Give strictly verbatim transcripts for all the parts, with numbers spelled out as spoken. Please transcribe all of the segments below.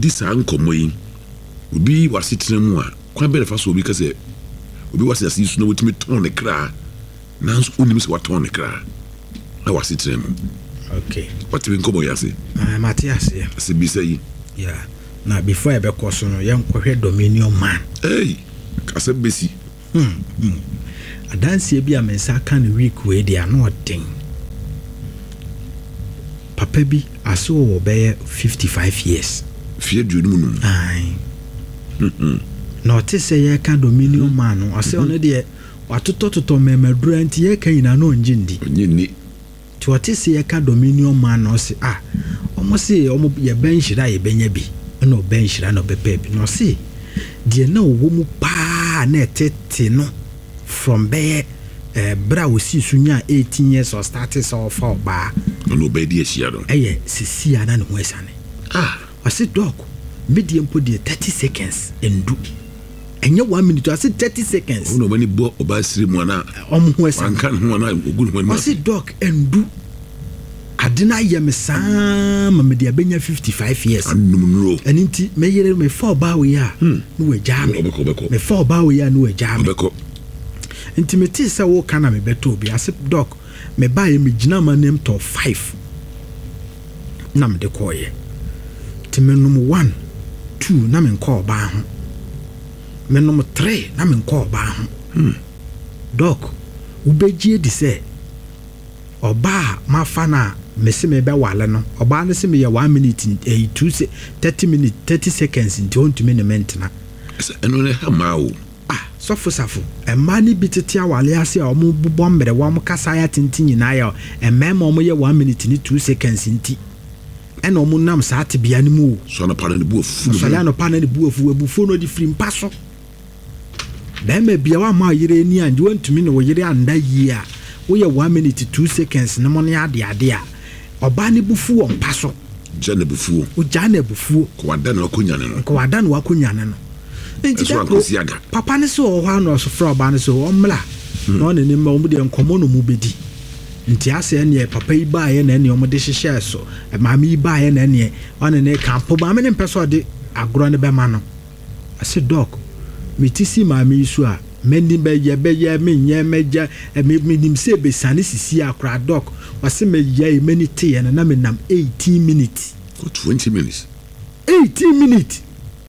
this ankomo yi obi wasitena mu a kwan be fa so obi ka se obi wasi asisu na wotimi ton ne kra nanso onim se waton ne kra na wasitena mu. Okay, what we nkomo ya se ah Matthias ya se bi say yeah na before e be koso no yen kohwe Dominion Man. Hey, kase besi hmm hmm adanse bi a mensa kan week we dia no odin papa bi aso wo be fifty-five years fie duonu mu. ai mhm no te se ye ka Dominion Man no ase ono de watotototo memadura nti ye kan ina no njindi onyini ti wate se ye ka Dominion Man no se ah omo se omo ye benchira ye benya bi no benchira no bepe bi no se de na wo mu pa na etete no from be eh bra wo si sunya eighteen years or started so for ba no be di ehia do eh sisi ana no esane ah wase dog medium po de thirty seconds endu enye one minute wase thirty seconds no mani bo oba siri mu ana omo ho esane kan ho ana ogun ho wase dog endu adina yem sam me de benya fifty-five years anumro aninti me yere me for ba we ya no we jame me for ba we ya no we jame nti me ti se wo kana me beto bi ase dog me ba ye me gina ma nem to five na me de koye ti me num one two na me nko ba ho me num three na me nko ba ho hmm dog ubegie di se oba mafana me se me be wale no oba ne se me ye one minute eh two se thirty minutes thirty seconds nti on to me ne mentena eno ne hamao ah sofo safo e mani bitete awale ase a omo bobɔ mbere wa mo kasa ya tintin nyina ya e mema omo ye one minute ni two seconds nti ena omo nam sa ate bia ne mu so na pana ne bu afu so ya no pana ne bu afu abufu no di firi mpaso da me bia wa ma yire ni anje wantumi ne wo yire anda yi a wo ye one minute two seconds ne mo ne ade ade a oba ne bufu wo mpaso jane bufu o jane bufu ko wada na wakonya ne no ko wada na wakonya ne no nti papa ne so ho ano so fra oba ne so omla no ne ne ma omu de nkomo no mu bedi nti ase ne papa yi ba ye na ne omu de hihye so maami yi ba ye na ne one ne kampo ba me ne mpeso de agro ne be ma no ase dog mitisi maami yi so a meni be ye be ye me nye meja me nim se be sane sisi akra dog wase me ye meni te ye na me nam eighteen minutes or twenty minutes eighteen minutes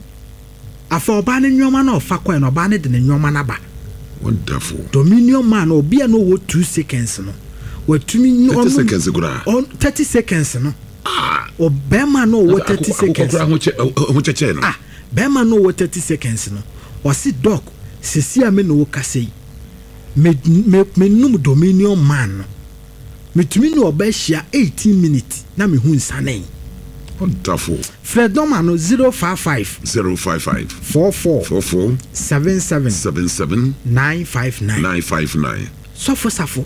afa oba ne nyoma na ofa kwa na oba ne de ne nyoma na ba wonderful Dominion Man obi a no wo two seconds no watumi no thirty seconds gura on thirty seconds no ah obema no wo thirty seconds ho che ho che che no ah bema no wo thirty seconds no wase dog sisi a me no wo kasei me me num Dominion Man no metumi no oba hia eighteen minutes na me hu nsane wonderful Fredoma no zero five five zero five five four four four four seven seven seven seven nine five nine nine five nine sofo safo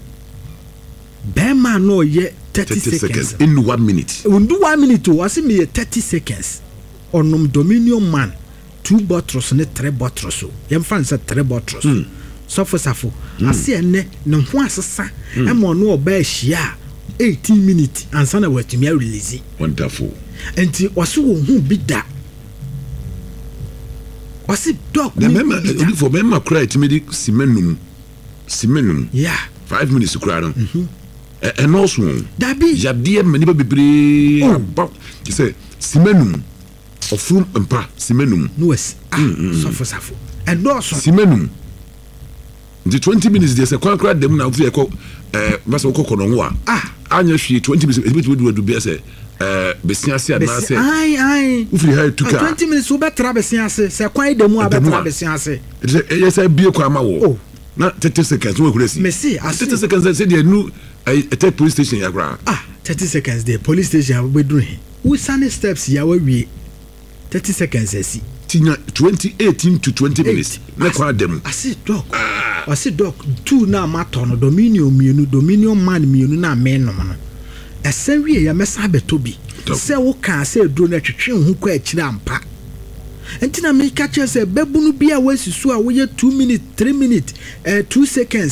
bema no ye thirty seconds in one minute undu one minute wase me thirty seconds onum Dominion Man two bottles ne three bottles so yem fan say three bottles mm. sofo safo mm. ase ene ne ho asesa mm. e mo no oba ahia eighteen minutes ansa na watumi release wonderful enti wase wo hu bi da wase dog na mema for mema cry to me simenum simenum yeah five minutes cry no mhm and also dabi jadie mani ba bebre about you say simenum ofrum mpa simenum no was ah sofo safo and also simenum the twenty minutes dey say kwa dem na ofi ekọ eh basa okọ kono ho a ah anya hwie twenty minutes e bit we do be say eh besiase na say ai ai ufiri ha tuka twenty minutes we betra besiase say kwan dem a betra besiase e say bie kwa ma wo na thirty seconds we kuresi merci thirty seconds say dey nu a take police station ya gra ah thirty seconds dey police station we do he we sane steps ya we wie thirty seconds asi tinya twenty eighteen to twenty minutes na kwa dem asi dog asi dog two na mato no Dominion mienu Dominion Man mienu na me no no esen wie ya mesa betobi se wo ka se dro na twetwe ho kwa akira ampa enti na me ka che se babunu bia wasisu a wo ye two minutes three minutes eh two seconds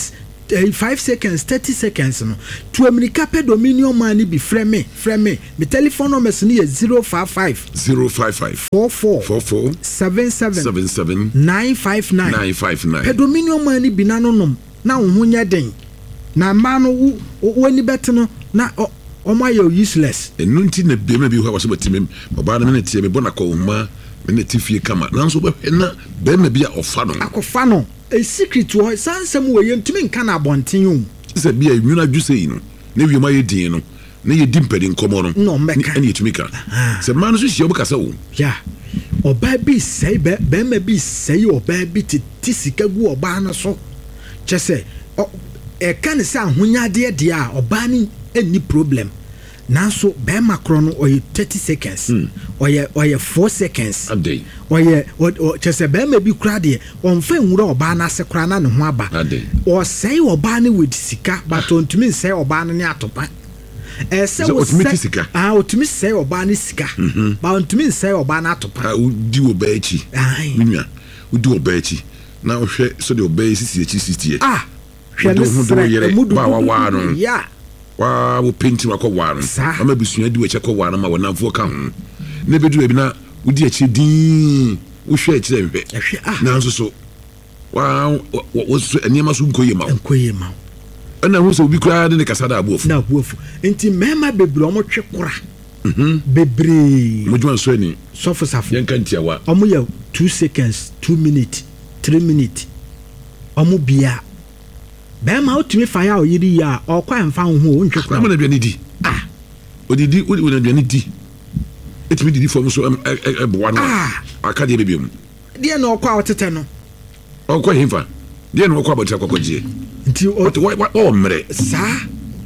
uh, five seconds thirty seconds no to America pe dominion man bi frɛ me frɛ me me telephone number is zero five five zero five five four four four four seven seven seven seven nine five nine nine five nine pe dominion man bi na no nom na wo ho nya den na ma no woni bet no na omo ayo useless enu nti na be ma bi ho waso batimem oba na me tie me bona ko ma me na tifie kama nanso be na be ma bi a ofa no akofa no a secret wo sansem wo yentumi nka na abonten o se bi a nwuna dwusei no na wi ma ye din no na ye di mpedi nkomo no no meka na ye tumi ka se ma no so hia obukasa wo ya oba bi sei be be ma bi sei oba bi ti sika gu oba no so chese e kan se ahonyade de a oba ni any problem nanso be makro no oye thirty seconds mm. oye oye four seconds a day oye chese be ma bi kura de on fa nwura oba na se kura na ne ho aba o sei oba ni with sika but on tumi sei oba ni atopa eh se wo sika ah o tumi sei oba ni sika ba on tumi sei oba na atopa ah udi oba echi minua udi oba echi na o hwe so de oba sisi echi sixty ah hwe ne sere mudu ba wa wa no ya wa wo painting wa ko wa no ama bisua di we che ko wa no ma wona fo ka ho ne bedu e bi na udi echi din wo hwe echi hwe na nso so wa wo so eniema so nkoye ma nkoye ma ana hu so obi kura de ne kasada abuofu na abuofu enti mema bebre omo twe kura mhm bebre mo jwan so ni sofo safo yan kan tiawa omo ya two seconds two minutes three minutes omo bia bema otumi fa ya oyiri ya okwa mfa ho o ntwe kura mo na duani di ah odidi o na duani di etimi didi fo so e bo wana aka de bebiem de na okwa otete no okwa himfa de na okwa abotira kokojie nti o mre sa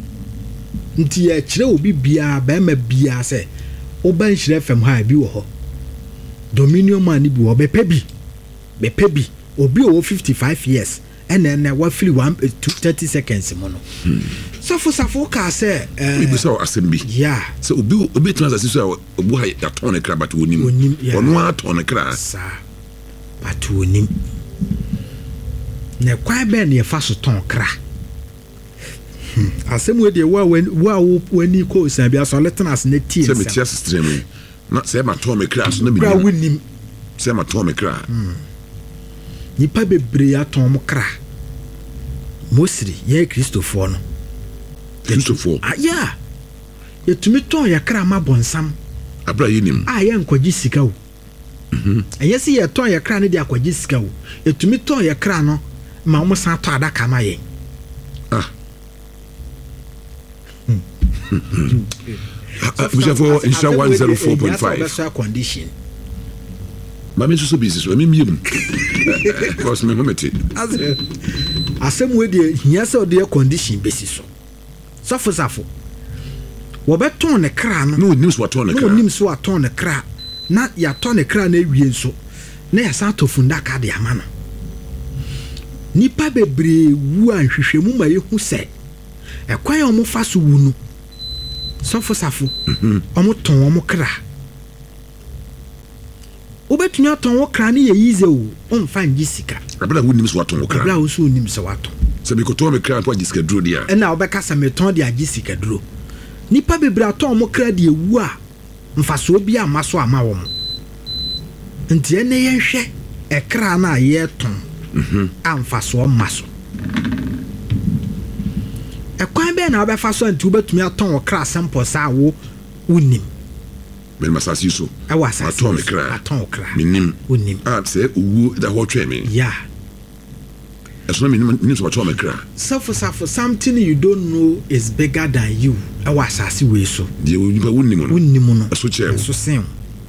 nti ya kire obi bia ba ma bia se oban hire fam ha bi wo ho dominion man bi wo be pebi be pebi obi o fifty-five years and then wa free one to thirty seconds mo no so for safo ka se eh bi so assembly yeah so obi obi transact so obu ha ya ton e kra but wonim ono a ton e kra sa but wonim ne kwa be ne fa so ton kra asem we de wa wa wani ko san bia so letnas na tie se me tie system na se ma ton me kra so na bi wonim se ma ton me kra nipa bebre aton mo kra mosiri ye kristofo no kristofo ah ya yetumi ton ya kra ma bonsam abra yinim ah ye nkwaji sika wo mhm ayesi ye ton ya kra ne de akwaji sika wo yetumi ton ya kra no ma mo san to adaka ma ye ah Bishafo insha one oh four point five special condition mami so busy so mimi yim cause me homete asem we de hia se de condition besi so sofo safo wo beton ne kra no no nim so aton ne kra no nim so aton ne kra na ya ton ne kra na ewie nso na ya sa to funda ka de ama no nipa bebre wu anhwehwemu ma yehu se ekwan omo fa so wu no sofo safo omo ton omo kra obetunya ton wo kra ne ye yize o on fa ngi sika abla wo nim so aton wo kra abla wo so nim so aton se bi ko to me kra to agisika duro dia e na obeka sa meton de agisika duro nipa bebre aton mo kra de ewu a mfa so obi amaso ama wo mo nti ene ye hwe e kra na ye ton mhm amfa so maso e kwan be na obefa so nti obetumi aton wo kra sample sa wo unim men masasi so e wasa aton me kra aton kra minim unim ah se owu da ho twa me yeah eso na minim minim so aton me kra so for something you don't know is bigger than you e wasa si we so de onipa unim no unim no eso che eso sen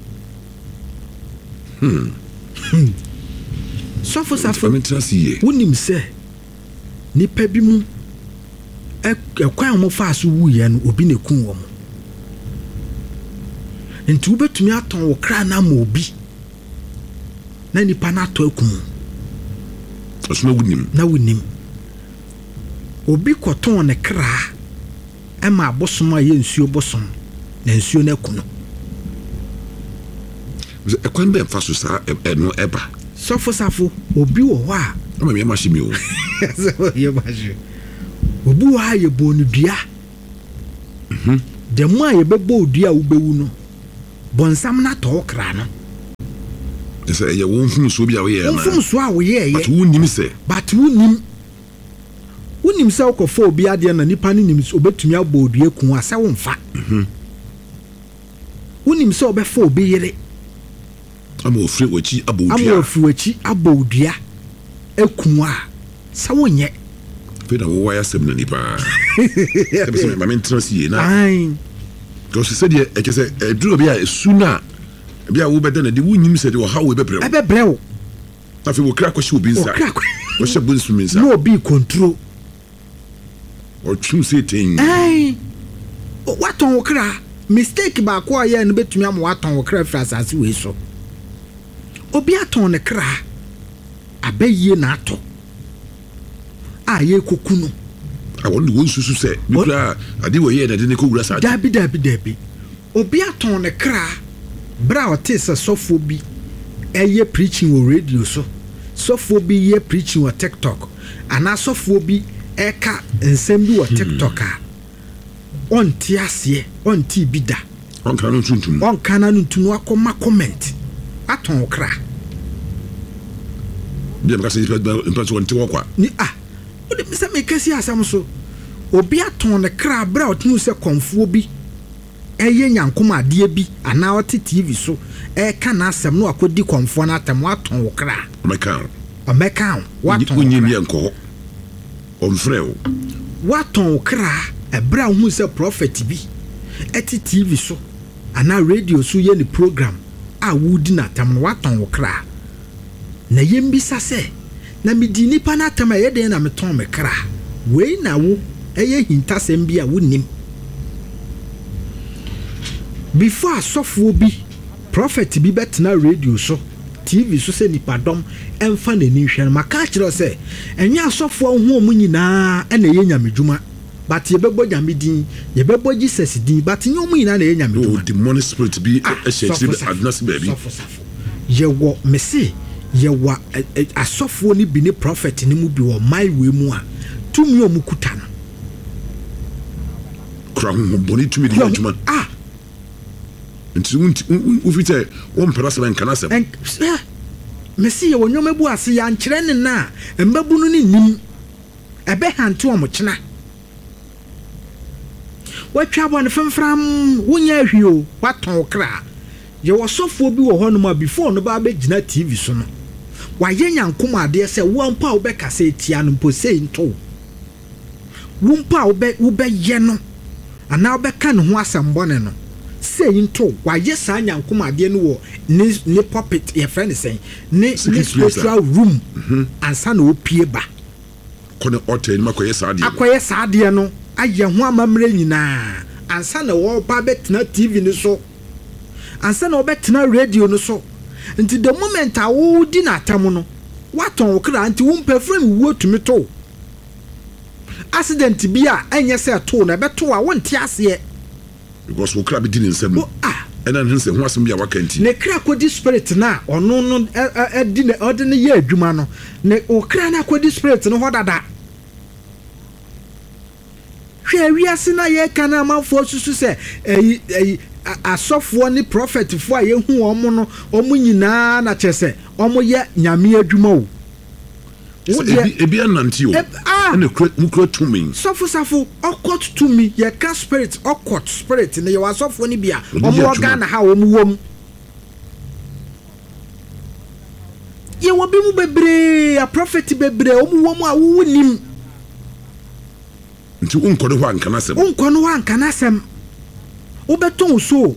hmm so for something unim se nipa bi mu e kwan mo fa so wu ye no obi na kun wo mo nti ubetumi aton wo kra na ma obi na nipa na to akum osuma wunim na wunim obi koton ne kra e ma abosom a ye nsuo bosom na nsuo na kuno e kwan be fa so sa e no eba sofo safo obi wo ho a ama me ma shimi o so ye ma ju obu ha ye bonu dua mhm de mu a ye bebo dua wo bewu no bonsam na to kra no ese ye won fum so bia wo ye na fum so a wo ye ye but wo nim se but wo nim wo nim se ko fo obi ade na nipa ni nim obetumi abo dua ku asa wo mfa mhm wo nim se obefo obi yere amo ofre wachi abo dua amo ofre wachi abo dua eku a sa wo nye feda wo waya sem na nipa ebe se ma maintenance ye na ai ko se de e ke se eduro bia esu na bia wo beda na de wo nyim se de wo ha wo bebrem ebe brew ta fe wo kra ko shi obi nsa wo she bo nsu nsa no obi control o tru se tin ai waton wo kra mistake ba ko aye no betumi am waton wo kra fra asase we so obi aton ne kra abaye na ato aye kokunu awon de won susu se bi kra ade wo ye na de ne ko wura sa dabi dabi dabi obi aton ne kra bra o te se sofo bi eye preaching o radio so sofo bi ye preaching o TikTok ana sofo bi eka nsem bi o TikTok a on ti ase on ti bi da on kan tuntum on kan tuntum akoma comment aton kra bi am ka se impression on ti wo kwa ni ah o de se me kasi asam so obi aton ne kra bra o tunu se konfuo bi eye nyankoma ade bi ana o T V so e ka na asem no akodi konfuo na atam aton wo kra meka o meka waton onyi mi enko on freo waton kra e bra hu se prophet bi eti T V so ana radio so ye ni program a wudi na atam no waton wo kra na yembisa se na medi nipa na atam ye den na meton me kra we na wo eye hintasem bi a wonim before asofo bi prophet bi betna radio so T V so se nipa dom emfa na ni hwe maka kire se enya asofo hu mu nyina e na ye nyamedwuma but ye bebo nyamedin ye bebo Jesus din but nyo mu nyina na ye nyamedwuma o demonic spirit bi e shechire adness baby ye wo mesi ye wa asofo ni bi ni prophet ni mu bi wo my we mu a tumi o mu kuta no kra hu boni tumi di adwuma ah nti u fite o mpera se nka na se mesi ye wonyo mebu ase ya nkyere ne na embabu no ni nim ebe hante o mo kyena watwa bo ne femfram wonya ahwio waton kra ye wosofo bi wo hono ma before no ba be gina T V so no wa ye nyankoma ade se wo mpa wo be kasa etia no mpo sei nto wo mpa wo be wo be ye no ana wo be ka ne ho asembo ne no say into why yes I nyankoma ade no wo ne ne puppet ye friend say ne spiritual room and san opie ba kono hotel ni makoye saade akoye saade no aye ho amamre nyina ansa na wo ba betena T V ni so ansa na wo betena radio no so nti the moment a wo di na atam no waton okra nti wo mpefrem wo tumi to accident bi a enye se to na beto a wonte ase because we crab didn't say ah and then say who asem bia wakanti ne kra kodi spirit na ono no e di ne ode ne ye adwuma no ne o kra na kodi spirit no hodada hwe wiase na ye kana manfo susu se eyi eyi asofo ni prophet fo a ye hu omo no omo nyina na chese omo ye nyame adwuma o ebi ebi ananti o na kra to me sofo safo okot to me ye ka spirit okot spirit ne ye wasofo ni bia omo organ ha omo wom ye wo bi mu bebre a prophet bebre omo wom a wo nim nti unkodo ho anka nasem unkono ho anka nasem wo beton so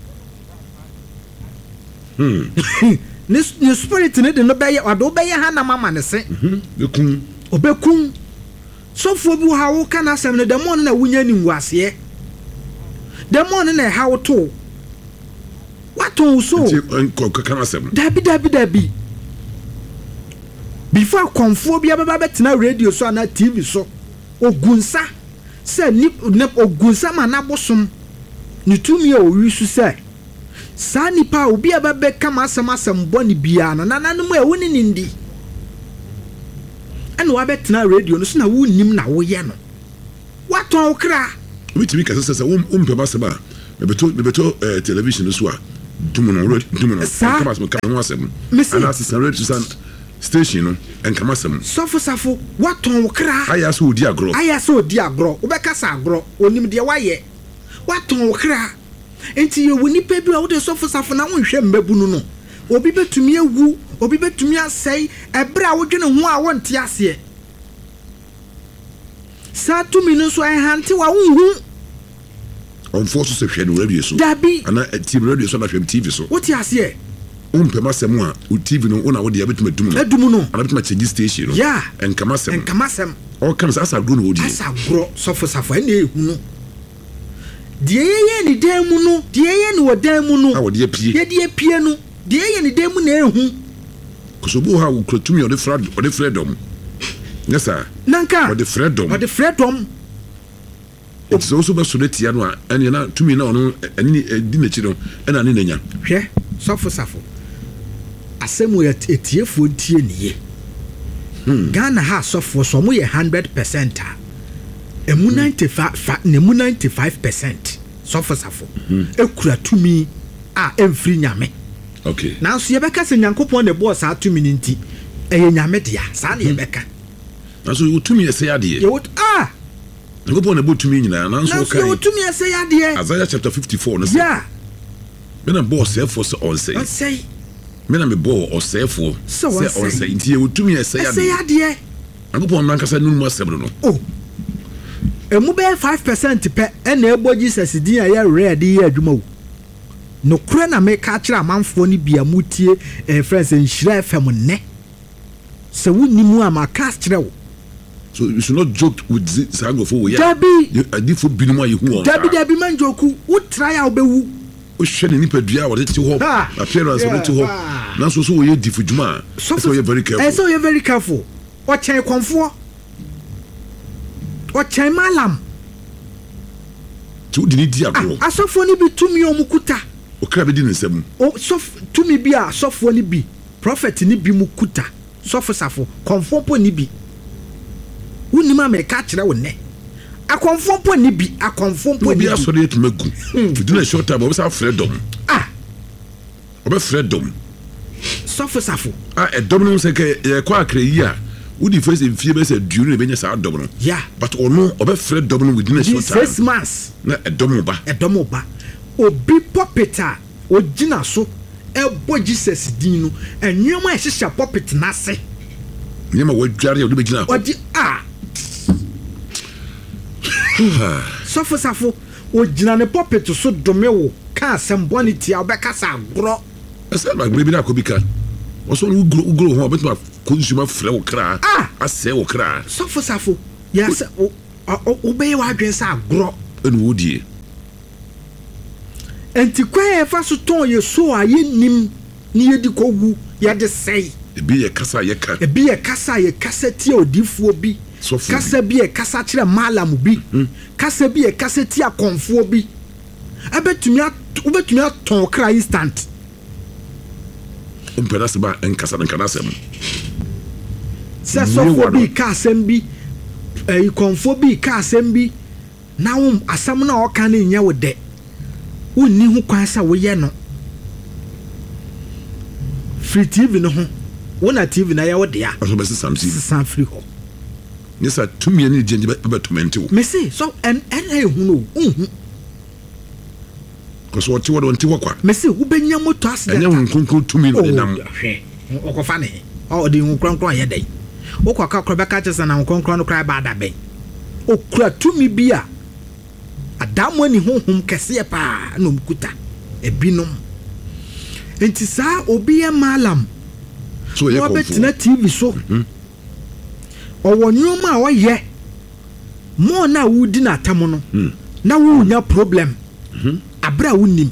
hmm ne ne spirit ne de no beye wado beye ha na mama ne se mhm bekun obekun sofo bi ha wo kana asem ne demon na wunya ni ngwase demon na ha wo to waton so nti kana asem dabi dabi dabi before konfo bi ababa betena radio so na T V so ogunsa se ni ogunsa ma na bosom ni tumi o wisu se sa nipa obi ababe kama asem asem boni bia na nananum e woni nindi ana wa betena radio no so na wonim na wo ye no waton okra mitimi ka sese um umpema seba mebeto mebeto television so a tumuno tumuno kama so ka no asem ana assistant radio station no enkama asem sofo safo waton okra aya so odi agro aya so odi agro obeka sa agro onim de waye waton okra enti ye woni pa bi a wo de sofo safo na wo hwe mbabunu no obi betumi awu obi betumi asai ebra wo dwene ho a wonte ase sa tu minu so ai hante wa wo on force se hwe no radio so dabi ana team radio so na hwe T V so wo ti ase umpema semu a u T V no una wo de abetuma dum no adum no ana betuma change station no yeah enkama sem enkama sem all comes asa gro no odi asa gro sofo safo na ehu no de yeye ni dan mu no de yeye ni wodan mu no a wo de apie ye de apie no de yeye ni dan mu na ehu kosobo ha wo krotumi o de frad o de freedom yes sir nanka o de freedom o de freedom it's also be so that ya no ene na tumi na ono ene di na chi no ena ne nanya hwe sofo safo asemu etiefo tie niye hmm Ghana ha sofo so mo ye one hundred percent a emu ninety-five ne mu ninety-five percent sofo safo ekura tumi a emfiri nyame okay now so ye beka se nyankopon ne boss a tumi nti eye nyame dia sa na ye beka na so tumi ese ya de ye wot ah nyankopon ne bo tumi nyina na so kai na so tumi ese ya de Isaiah chapter fifty-four no yeah bena boss e for so on say on say mena me bo o say for say on say nti ye tumi ese ya de ese ya de nyankopon nan kasa nunu asebro no oh emu be five percent pe na ebo Jesus din ya red ye adwuma wo no kure na me ka kira amanfo ni bia mutie eh friends enhira F M ne se wonimu ama ka kire wo so you should not joke with Sangofo we ya dabi adifo binuma ye hu on dabi dabi manjoku wo try a obewu o hwe ne nipa dua wo de ti ho appearance wo de ti ho na so so wo ye difujuma so you very careful so you very careful o chen konfo o chen malam tu di ni di agro asofo ni bi tumi o mukuta o kra be di nsam o sof tumi bi a asofo ni bi prophet ni bi mukuta sofo safo konfo po ni bi woni ma me ka kire wo ne akonfo po ni bi akonfo po ni bi asori etumagu within a short time o be sa freedom ah o be freedom sofo safo ah e dom no se ke e kwa akra yi a wodi face fie be se duru ne be nya sa dom no yeah but ono o be freedom no within a short time six months na e dom ba e dom ba obi popeta o gina so e bo Jesus din no enwema e hihya popet na se nyema wadware o de be gina o di ah sofo safo o gina ne popet so dome wo ka asemboni tia obeka sa agro asa ba gbe bi na ko bi ka o so ugro ugro ho betu consumer frɛ wo kra asɛ wo kra sofo safo ya se o be wa adwen sa agro enu wodie enti kwae fa so ton ye so a ye nim ni ye di kogu ye de sei ebi ye kasa ye ka ebi ye kasa ye kasa ti odifuo bi kasa bi ye kasa kire malam bi kasa bi ye kasa ti akonfuo bi abetumi obetumi aton kra instant umpera se ba enkasa nkana sem se sofo bi ka asem bi eh konfuo bi ka asem bi na wo asam na o ka na nya wo de wonni hu kwan sa wo ye no free T V no ho wona T V na ya wo de a aso be samsi san free ho nyesa tumi ni genje be tomenti wo me say so en en e hu no hu ko so what wo don ti wo kwa me say wo benya moto accident enya won konkro tumi no nam hwe o ko fa ne o de hu konkro ye dai wo kwa ka kro be ka chesa na konkro no kra ba da ben o kura tumi bi a adamo ni honhom kese pa no mkuta ebinom enti sa obi e malam so ye ko betina T V so o wonyoma a oye mo na wudi na atamo no na wo nya problem abra wonim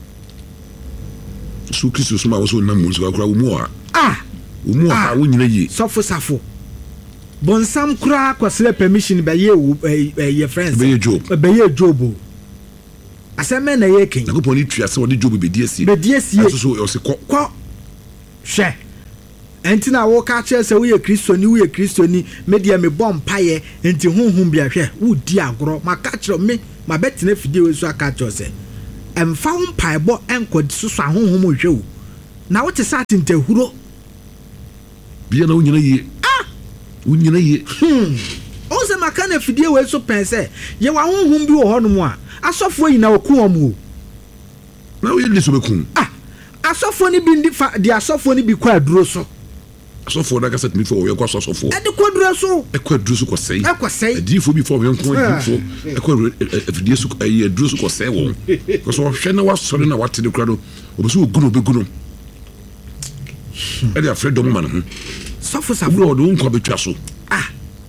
so Kristo so ma wo so na mu so akura wo mu a ah wo mu a wo nyina yi sofo safo bonsam kura kwasle permission be ye ye friends be ye job be ye job aseme na ye ken nakopon ni twa se wo de job be di asie be di asie so so o se ko ko hwe enti na wo ka kire se wo ye kristoni wo ye kristoni me dia me bom paye enti honhom bia hwe wo di agoro maka kire me ma betena fidie we so aka kire se emfa ho paebo enkodi so so honhom hwe wo na wo te sa tentahuro bia na wo nyina ye ah wo nyina ye hmm o se maka na fidie we so pense ye wa honhom bi wo honom a asofo yina oku omo na wo ye liso bekum ah asofo ni bi ndi fa di asofo ni bi kwa aduro so asofo na gasa timi fo wo ye kwa asofo e de kwa aduro so e kwa aduro so ko sei e kwa sei di fo bi fo wo nko di fo e kwa afidie so e aduro so ko sei wo ko so hwe na wasore na wate de kura do obeso oguno beguno e de afredo man ho sofo safo wo do nko betwa so ah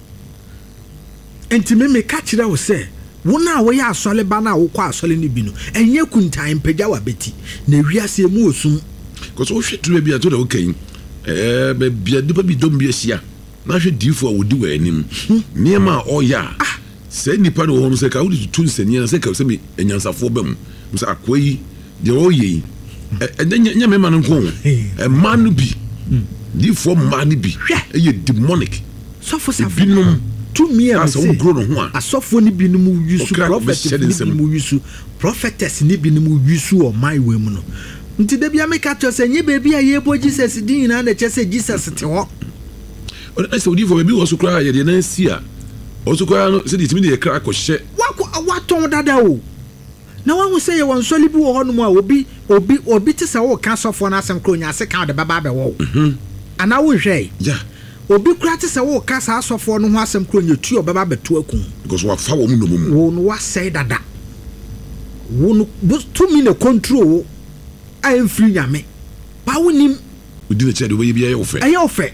enti me me ka kire wo se wona wo ya asole ba na wo kwa asole ni bi no enye kuntan pagya wa beti na wiase mu osum ko so hwe tru bia to da okan eh be bia de ba bi dom bia sia na hwe difo a wodi wa anim niema o ya se nipa do ho se ka wodi tun se ni na se ka se mi enyansafo ba mu se akoyi de o yi enya nya me man nko e man bi difo man bi e ye demonic so for sa binum to me and say asofo ni bi nimu yusu prophet ni bi nimu yusu prophetess ni bi nimu yusu o my way mu no nti da bia make to say nye baby aye bo Jesus din na na che say Jesus te ho o say odi for baby wo so kra ye de na sia o so kra no say di timi de kra ko hye wa wa ton dada o na wa hu say ye won soli bi wo hono mu a obi obi obi te say wo ka asofo na asem kro nya se ka de baba be wo mhm ana wo hwe yeah obi kura te se wo ka sa asofo no ho asem kro nya tu obeba beto akun because wa fa wo mu no mu wo no wa say dada wo no to me na control I am free nyame ba wonim odi na che de we bia ye ofe aye ofe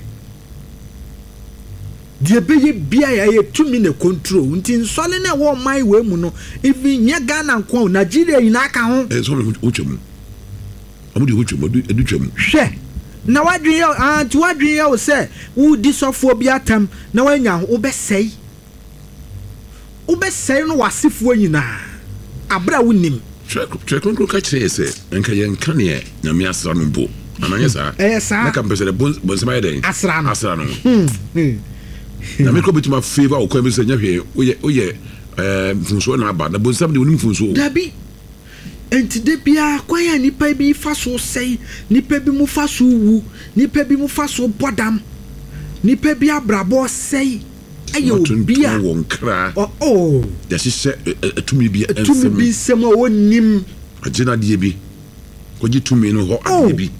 de beye bia ye to me na control nti nsole na wo mai we mu no even nya Ghana nko Nigeria ina ka ho eh so me wo twem amudi wo twem edu twem hwe na wadwen ya anti wadwen ya o se wo di sofo bi atam na wanya wo besei wo besei no wasifo nyina abra wonim check control ka kire se enka ye nka ne na me asra no bo ananya sa eh sa na ka pese de bon sema den asra no asra no na me ko bitima favor o ko me se nya hwe wo ye wo ye eh funso na aba na bon sam de wonim funso dabi enti de bia kwaya nipa bi fa so sei nipa bi mu fa so wu nipa bi mu fa so bodam nipa bi abrabo sei ayo bia won kra oh oh ya sise atumi bi ensem atumi bi sem a wonim agina de bi ko gi tumi no ho ade bi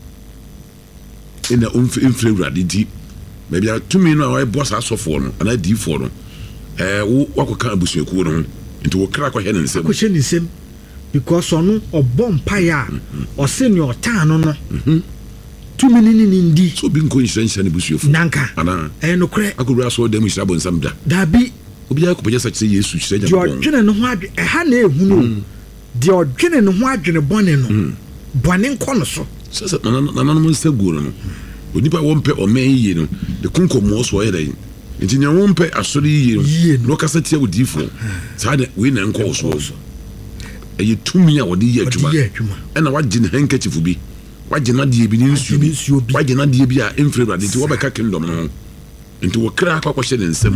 ina influra de di maybe atumi no a boss asofo no ana di fo no eh wo wakoka abusuaku no nti wo kra ko he ne nsem ko he ne nsem because onu obom paya o se ni otan no no tumi ni ni ndi so bi nko nhyira ne busuafu nanka ana eh no kre akuru aso dem nhyira bon sam da dabi obi ya ko pese sache Yesu hyira ja bon di odwene no ho adwe eh ha na ehunu di odwene no ho adwene bone no bone nko no so sasa na na na mo nsaguro no onipa wompe o men yi no de kunkomo so ye dai nti nya wompe asori yi no kasa tie odifo sa de we na nko so eye tumi a wodi ye adwuma ena wagye ne handkerchief bi wagye na die bi ni nsuo bi wagye na die bi a infrared nti wo beka kingdom no nti wo kra akwa kwhye ne nsem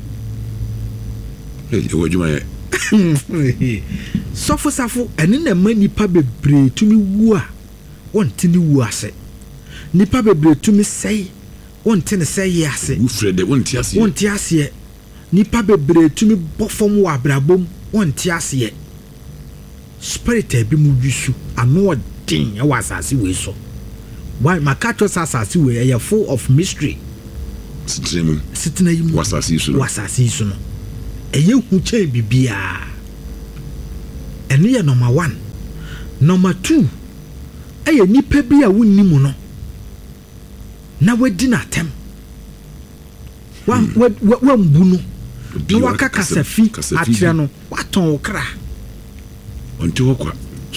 eh e wadwuma ye sofo safo ene na manipa bebre tumi wu a wonte ni wu ase nipa bebre tumi sei wonte ne sei ase wu frede wonte ase wonte ase nipa bebre tumi bofom wa abrabom wonte ase spirit bi mu wisu ano odin e wasase we so why makato sasase we e full of mystery sitremu sitna yimu wasase so wasase so no e ye hu chen bibia eno ye number one number two e ye nipa bi a wonni mu no na wadi na tem wa wa mbu no no waka kasafi atire no waton okra onti okwa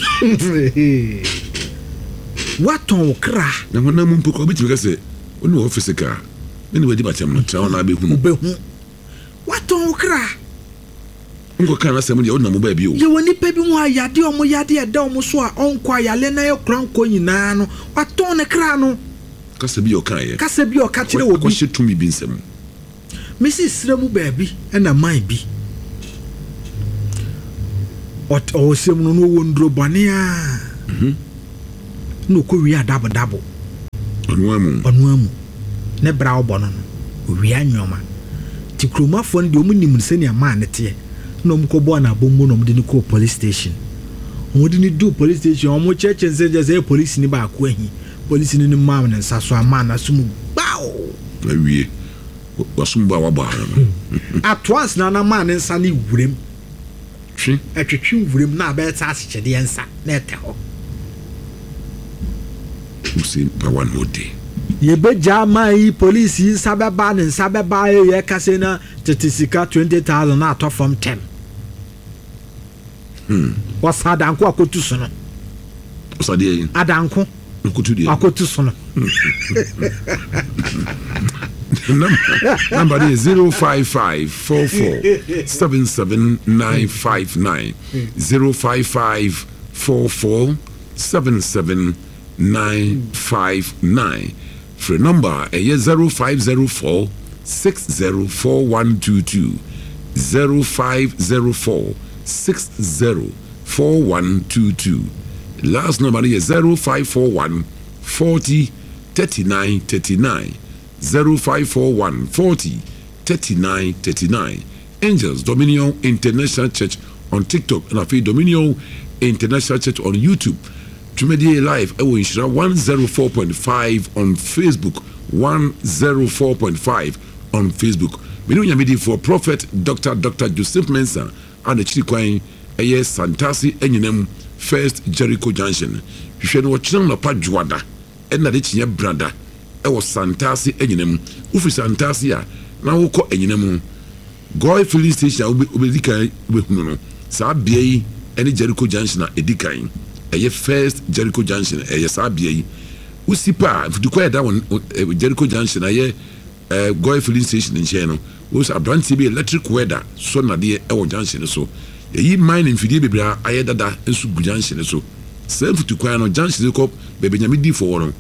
waton okra na wona mu mpoko bi timi se oni office ka ni wadi batem no tra na be hunu be hu waton okra ngo kana se mu de ona mu ba bi o ye woni pa bi mu ayade o mu yade e da o mu so a onko ayale na ye kranko nyina no waton ne kra no kasa bi okaye kasa bi oka kire wo bi ko tumi bi nsem mesi sremu baabi na man bi ot o sem no no wondro bane a mhm no ko wi adabo dabo onu amu onu amu ne bra obono no wi anwoma ti kromafo ndi omunim se ne ma ne te no mko bo na bombo no mde ni ko police station mde ni do police station omo cheche nse je police ni ba ko ahi police ni ma na nsa so ama na sumu bawo awie wasumba wa ba atwas na na ma ne nsa ni wurem twi atwetwi wurem na ba ta asichede nsa na ete ho usin pa one more day ye be jamai police nsa be ba ne nsa be ba ye kase na tetisika twenty thousand na to from ten hmm was adanko akotu so no osade adanko akotu de akotu so no number is zero five five four four seven seven nine five nine zero five five four four seven seven nine five nine. For number is zero five zero four six zero four one two two zero five zero four six zero four one two two. Last number is zero five four one forty thirty nine thirty nine. Zero five four one forty thirty nine thirty nine. Angels Dominion International Church on TikTok and Afi Dominion International Church on YouTube. Tumedi Live Ewo Inshira one oh four point five on Facebook. one oh four point five on Facebook. Minu nyamidi for Prophet Doctor Doctor Joseph Mensah and the Chikwan Eye Santasi Enyinem First Jericho Junction. Hwehwe no wachina na pa juada enna de chinya brada ewo Santasi Enyinem. Ufi Santasi a na wokọ Enyinem. Goy filling station obedikan obehunu no. Saa bia yi ene Jericho Junction na edikan. Eye First Jericho Junction eye saa bia yi. Usipa futukwa da won Jericho Junction aye eh Goy filling station nche no. Wos abranti bi electric weather so na de ewo junction so. Yi mine mfidie bebra aye dada ensu gu junction so. Same futukwa no junction ko bebe nyame di for no.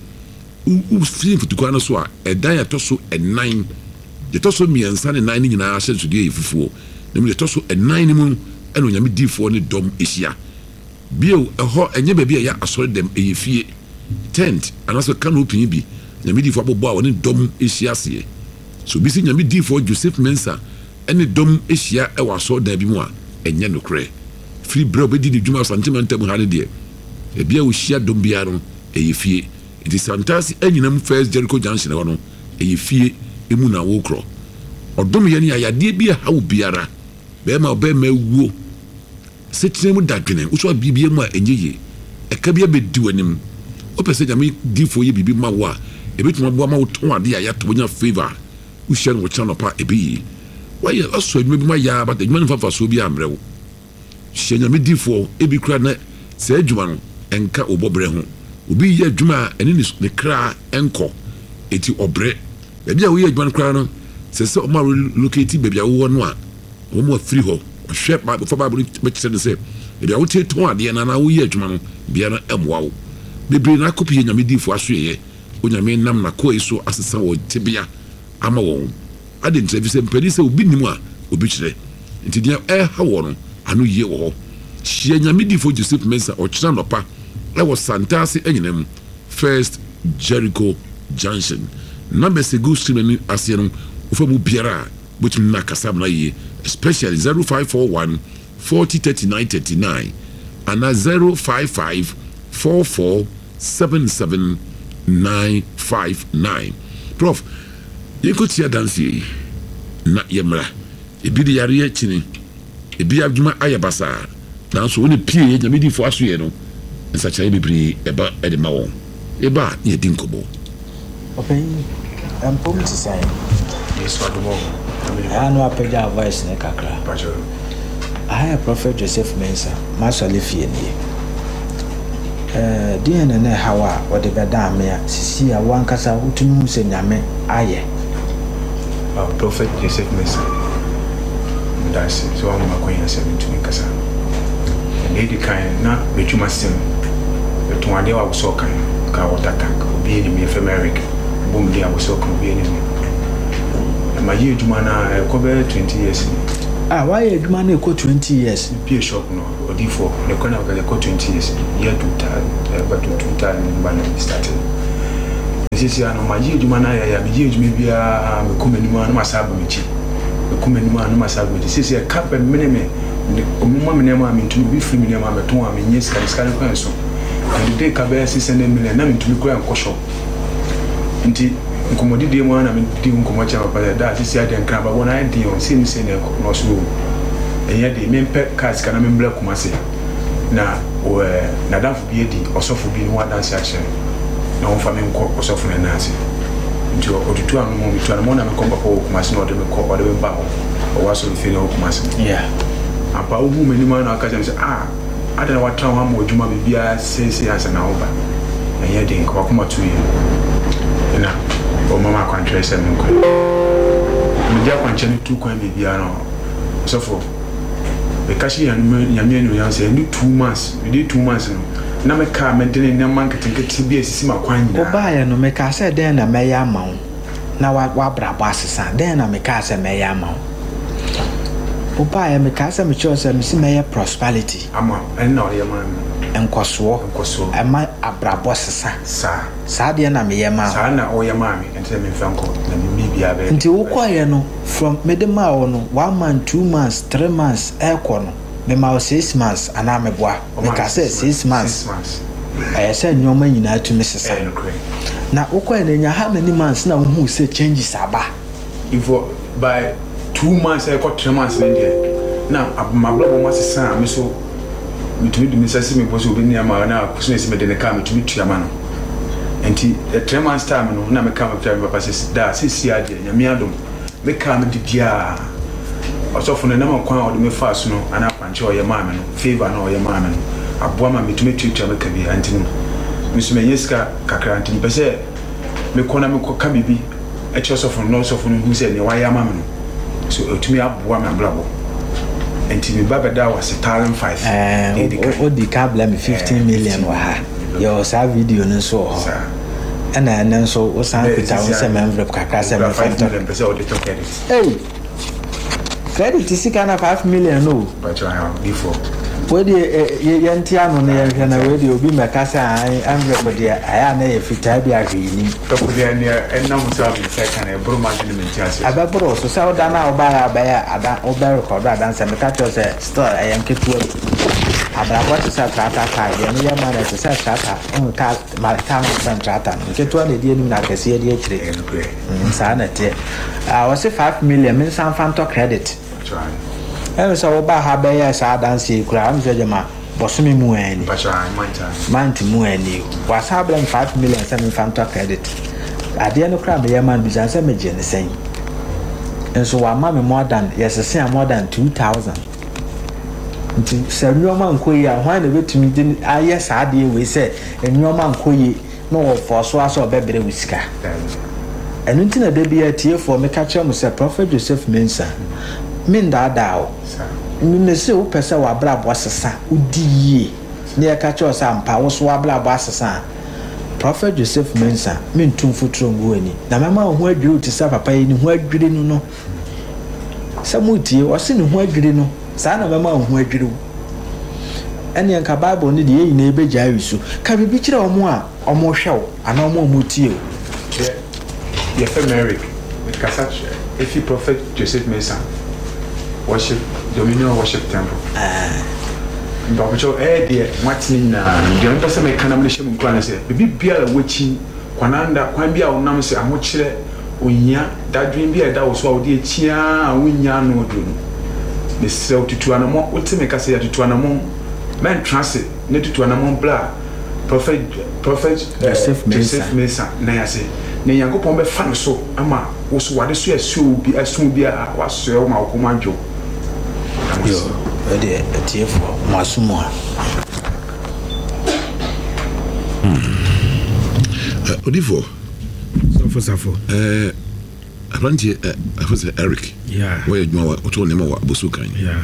U feeling futukwa no so a edan ya to so e nine. De to so miensa ne nine nyina ahye so de efufuo. Na me de to so e nine ni mu eno nyame di for ne dom ehia. Bio eho enye bebe ya asore dem eyefie. Tent anaso canopy bi nyame di for abobo a woni dom ehia se. So bisi nyame di for Joseph Mensah ene dom ehia e waso da bi mu a enye no kre. Free bro be di di djuma sentimental mu hane de. E bia wo hia dom bia no eyefie. It is Santasi Enyinem First Jericho Junction e wono eyefie emu na wo kro. Odom ye ni ayade bia ha wo biara. Be ma obe ma wuo. Setinemu dadwene wo so bibie mu a enyeye. E ka bia be di wanim. O pese nyame di fo ye bibi ma wo a ebetuma bo ma wo ton ade ya to nya favor. Wo hia no wo channel pa ebi. Why aso adwuma bi ma ya but adwuma no fafa so bi amre wo. Hia nyame di fo ebi kra na se adwuma no enka obobre ho. Obi ye adwuma ene ne kra enko eti obre. Bia wo ye adwuma kra no se se o ma locate bia wo no a wo mo free ho. Hwe ba before ba be kire se bia wo te ton ade na na wo ye adwuma no bia na emwa wo. Bebre na kopi nyame di fo aso ye. O nyame nam na ko eso asesa wo tebia ama wo. Ade ntre se mpani se obi nimu a obi kire. Nti dia e ha wo no anu ye wo ho. Hie nyame di fo Joseph Mensah o kira no pa. E wo Santasi Enyinem First Jericho Junction. Number se go stream ni asie no ofa mu biara botum na kasam na ye, especially zero five four one forty thirty-nine thirty-nine and zero five five four four seven seven nine five nine. Prof, you could see a dance na yemra. Ebi di yare chini. Ebi adwuma ayabasa. Na so woni pie nyame di fo aso ye no. Nsa chaye bibiri eba ede ma won. Eba ye di nkobo. Okay. I'm pom to say. Yes, what more? I know a page of voice ne kakra. I have Prophet Joseph Mensah, Master Lefi ni. Eh, di na na hawa o de beda me a sisi a wan kasa utunu se nyame aye. Ah, Prophet Joseph Mensah. That's so I'm makonya seventeen kasa. Lady kind na betuma sim. Betuma de wa so kan ka water tank obi ni me America. boom dia wo so kan bi ni ma ye adwuma na ko be twenty years ah why adwuma na ko twenty years bi shop no odi for le ko na ko twenty years year two thousand but two thousand ban started sisi ano ma ye adwuma na ya bi ye adwuma bia me ko mani ma na masabu mi chi me ko mani ma na masabu mi sisi ka pe mene me o mo ma mene ma mi ntumi bi free mene ma me ton a me nyes ka ska ko so and the ka be six hundred million na mi ntumi ko an ko shop nti nkomodi de mu na me di nkomo cha papa da sisi ade nkra ba wona ade on sin sin no so enya de me pe cars kana me mbla kumase na o na danfo bi edi osofo bi no adanse ache na on fa me nko osofo na nase nti o tutu anu mo mitu anu mo na me komba ko kumase no de me ko o de me ba ho o waso fi no kumase yeah apa o hu me ni ma na aka se ah ada na watra ho ma odwuma bibia sense asa na oba enya de nko akoma tu ye na o mama kwantre se me nko me dia kwanche ni tu kwan bibia no osofo be kashi ya nyame no ya say ni two months we did two months no na me ka me de ne man ketenkete bi asisi ma kwan nyina o ba ya no me ka say den na me ya ma na wa wa brabo asesa den na me ka say me ya ma o ba ya me ka say me cho say me si me ya prosperity ama en na o ya ma enkoso enkoso ama abrabo asesa sa sa de na me ya ma sa na o ya ma me ente me fanko na me bibia be nti wo kwa ya no from medema o no one month two months three months e ko no me ma six months ana me boa me ka say six months I said nyoma nyina to Missus na wo kwa na nya how many months na wo hu say changes aba if by two months I got three months in there now my brother was say me so me to me say me boss obi ni ama na kuso esi me de ne ka me to me tuama no enti three months time no na me ka me try papa say da say si ade nya me adom me ka me de bia osofo ne na ma kwan o de me fast no ana panche o ye ma me no favor na o ye ma me no aboa ma me to me tutua me ka bi anti no me so me yeska kakra anti me say me kona me ko ka bibi e che osofo no osofo no hu say ne wa ya ma me no so to me aboa me ablabo enti me baba da was talent five eh o di ka bla me fifteen million wa ha yo sa video no so ho ana nan so o san pita o se me envelope kakra se me five million pesa o de to credit eh credit is kana five million no but I have before we dey yentia no na ye na we dey obi meka say envelope dey aya na ye fita bi ahwini to ko dey na enna mo sa bi say kana e bro man ni me tia say aba bro so say o da na o ba ya ba ya ada o ba record ada say me ka cho say store ayan ketu abra what say trata ka ye no ye man say say trata on ka ma ka no trata ketu na dey ni na kase ye dey kire sa na te ah was five million me san fanto credit and so ba ha be ya sa dance kura am so jama bosumi mu ani pacha manta manti mu ani was ha blen five million seven fanto credit ade no kura me ya man bi san say me je ne sen and so wa ma me more than yes say more than two thousand nti se nyoma nkoyi a hwan na betumi din aye sa ade we say nyoma nkoyi no wo for so aso bebere wisika enu nti na de bia tie for me ka kire mo say Prophet Joseph Mensah min da dawo me se wo pese wa brabo asesa udi ne ya ka kire o sa mpa wo so wa brabo asesa Prophet Joseph Mensah min tumfutro ngu ani na mama ho adwiri ti sa papa yi ni ho adwiri no no samutie o se ni ho adwiri no sa na mama ho adwiri ene nka Bible ni de yi na ebeja awisu ka bibi kire o mo a o mo hwe o ana o mo mutie o ye America with Kasach if you Prophet Joseph Mensah worship Dominion worship temple ah but so eh dear watching na the only person me kana me shemu kwa na say bibi bia la wachi kwananda kwan bia wonam say aho kire onya dadwin bia da wo so a wo de chia wonya no do no me se otutu anamo wote me kasa ya tutu anamo men transit ne tutu anamo bla Prophet Prophet Joseph Mensah na ya say ne Yakobon be fa no so ama wo so wade so asu bi asu bi a waso e ma wo komanjo yo e de etiefo masumo ha odifo safo safo eh apranti eh afose Eric yeah wo ye dwuma wa oto ne ma wa bosukan yeah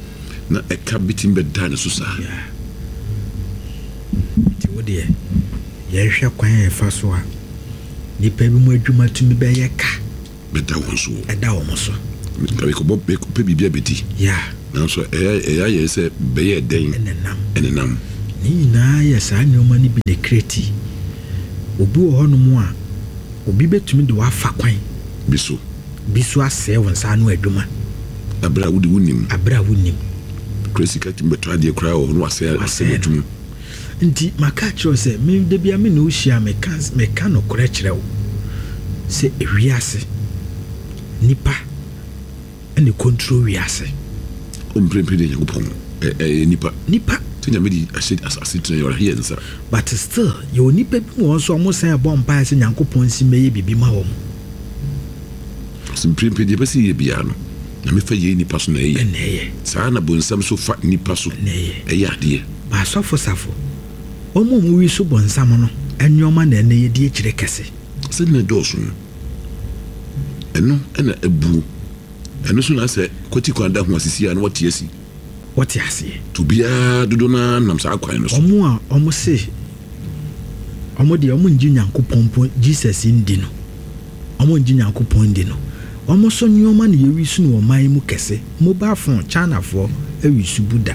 na e ka bitim be dan so sa yeah ti wo de yɛhwɛ kwan yɛ fa so a nipa bi mu adwuma tumi bɛyɛ ka bɛda wɔn so ɛda wɔn so kabe ko bɔ pɛ bibia bɛti ya nanso ɛyɛ ɛyɛ yɛ sɛ bɛyɛ dɛn ɛnenam ɛnenam ne nyinaa yɛ saa nneɛma no bi de kreti obi wɔ hɔnom a obi bɛtumi de wafa kwan bi so bi so asɛe wɔn nsa ano adwuma abra a wode wonim abra a wonim kresi ka timi bɛtɔ adeɛ koraa wɔ no asɛe asɛe adwuma nti maka kyerɛw sɛ me da bia me ne wohyia meka meka nokorɛ kyerɛ wo sɛ ewiase nipa ɛne control wiase ɔmprɛmprɛ de nyankopɔn ɛyɛ nipa nipa sɛ nyame de ahyɛ asase tena yɛwɔ yɛ nsa but still yɛwɔ nipa bi wɔ so ɔmo sɛn ɛbɔ mpaeɛ sɛ nyankopɔn si mɛyɛ biribi ma wɔ m sɛ mprɛmprɛ deɛ ɛbɛsɛ yɛ biara no nyame fa yɛ nipa so na ɛyɛ ɛna ɛyɛ saa na bonsam so fa nipa so ɛna ɛyɛ ɛyɛ adeɛ baasɔfo safo ɔmo mu wi so bɔnsam no ɛnneɔma na ɛna yɛdi akyire kɛse sɛ na dɔɔso no ɛno ɛna abuo ɛno so na sɛ kɔti kwan da ho asisi a na wɔte asi wɔte aseɛ to biara dodo na nam saa kwan no so ɔmo a ɔmo se ɔmo deɛ ɔmo ngye nyankopɔn po Jesus ndi no ɔmo ngye nyankopɔn ndi no ɔmo so nneɔma na yɛwi so no wɔ man mu kɛse mobile phone Chinafoɔ awi so buda